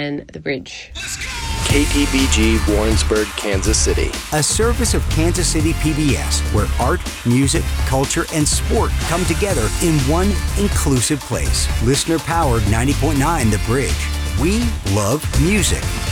and The Bridge. KTBG Warrensburg, Kansas City. A service of Kansas City PBS, where art, music, culture, and sport come together in one inclusive place. Listener-powered 90.9 The Bridge. We love music.